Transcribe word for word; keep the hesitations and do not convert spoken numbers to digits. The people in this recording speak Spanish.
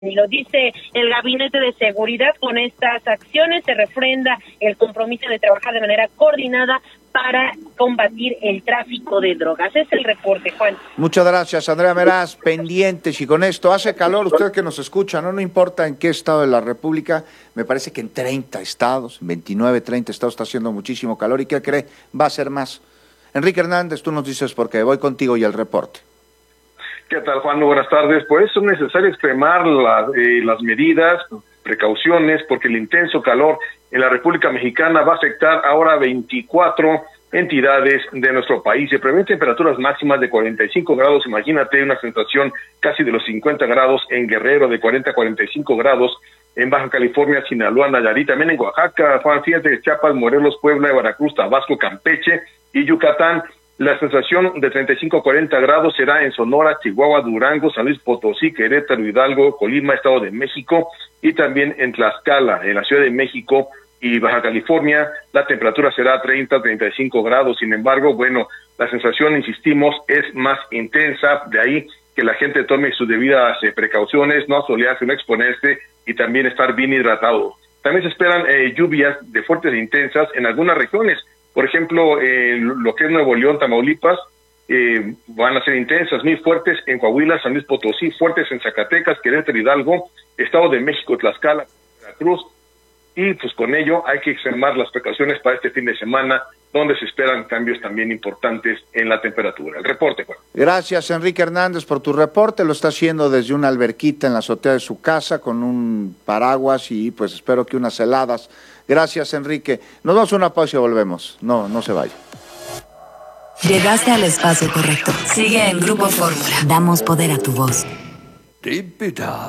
Y lo dice el Gabinete de Seguridad. Con estas acciones se refrenda el compromiso de trabajar de manera coordinada para combatir el tráfico de drogas. Es el reporte, Juan. Muchas gracias, Andrea Meraz. Pendientes, y con esto hace calor, usted que nos escucha, no, no importa en qué estado de la República, me parece que en treinta estados, veintinueve, treinta estados está haciendo muchísimo calor, y ¿qué cree? Va a ser más. Enrique Hernández, tú nos dices por qué. Voy contigo y el reporte. ¿Qué tal, Juan? Buenas tardes. Pues es necesario extremar la, eh, las medidas, precauciones, porque el intenso calor en la República Mexicana va a afectar ahora veinticuatro entidades de nuestro país. Se prevén temperaturas máximas de cuarenta y cinco grados. Imagínate una sensación casi de los cincuenta grados en Guerrero, de cuarenta a cuarenta y cinco grados en Baja California, Sinaloa, Nayarit, también en Oaxaca, Juan, fíjate, Chiapas, Morelos, Puebla, Veracruz, Tabasco, Campeche y Yucatán. La sensación de treinta y cinco a cuarenta grados será en Sonora, Chihuahua, Durango, San Luis Potosí, Querétaro, Hidalgo, Colima, Estado de México, y también en Tlaxcala, en la Ciudad de México y Baja California. La temperatura será treinta a treinta y cinco grados. Sin embargo, bueno, la sensación, insistimos, es más intensa. De ahí que la gente tome sus debidas eh, precauciones, no asolearse, no exponerse y también estar bien hidratado. También se esperan eh, lluvias de fuertes e intensas en algunas regiones. Por ejemplo, eh, lo que es Nuevo León, Tamaulipas, eh, van a ser intensas, muy fuertes en Coahuila, San Luis Potosí, fuertes en Zacatecas, Querétaro, Hidalgo, Estado de México, Tlaxcala, Veracruz, y pues con ello hay que extremar las precauciones para este fin de semana, donde se esperan cambios también importantes en la temperatura. El reporte, Juan. Gracias, Enrique Hernández, por tu reporte. Lo está haciendo desde una alberquita en la azotea de su casa con un paraguas y pues espero que unas heladas. Gracias, Enrique. Nos vamos a una pausa y volvemos. No, no se vaya. Llegaste al espacio correcto. Sigue en Grupo Fórmula. Damos poder a tu voz. Deep it up.